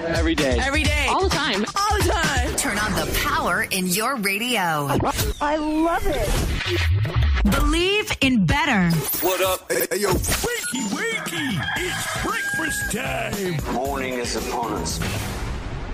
Every day. Every day. All the time. All the time. Turn on the power in your radio. I love it. Believe in better. What up? Hey, yo. Wakey, wakey. It's breakfast time. Morning is upon us.